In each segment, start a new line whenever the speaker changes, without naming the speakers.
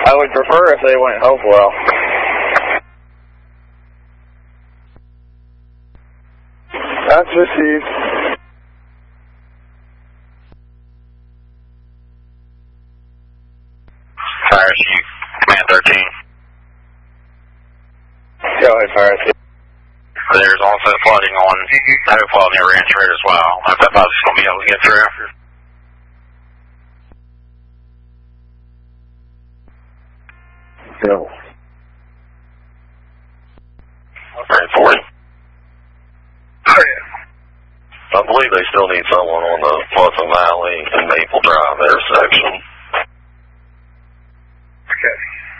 I would prefer if they went Hopewell. That's received.
Fire Chief, Command 13.
Go ahead, Fire Chief.
There's also flooding on Hopewell near Ranch Road as well. I don't know if that bus is going to be able to get through.
Go.
Alright, 40.
Oh, yeah.
I believe they still need someone on the Pleasant Valley and Maple Drive intersection.
Okay.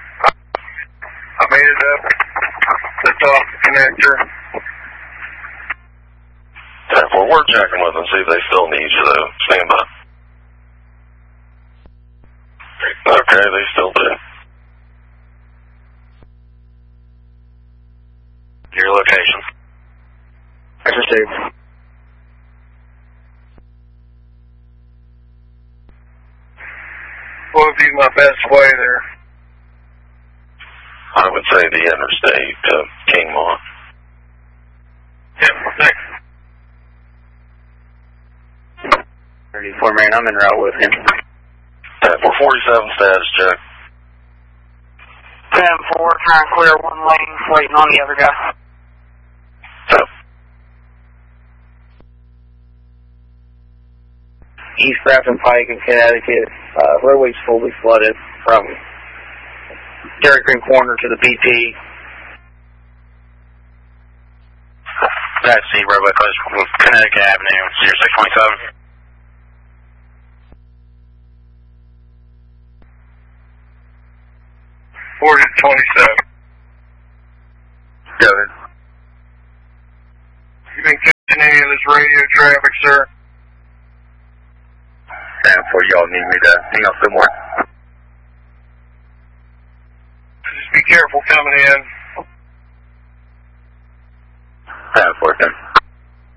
I made it up. That's off the connector.
Yeah, well, we're checking with them, see if they still need you, though. Stand by. Okay, they still do. Your location.
That's received.
What would be my best way there?
I would say the interstate to Kingmont.
Yep, thanks.
34 man, I'm en route with him.
447 status check.
10-4, trying to clear one lane, waiting on the other guy.
Yep.
East Grafton Pike in Connecticut, roadway's fully flooded from Dairy Cream Corner to the BP.
That's the roadway closed from Connecticut Avenue, 0627.
Forward at 27.
Go ahead.
You been catching any of this radio traffic, sir?
And for y'all need me to hang up some more.
Just be careful coming in.
For 10.